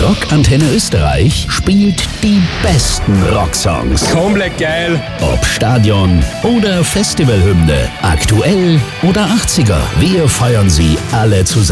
Rock Antenne Österreich spielt die besten Rocksongs. Komplett geil. Ob Stadion oder Festivalhymne, aktuell oder 80er. Wir feiern sie alle zusammen.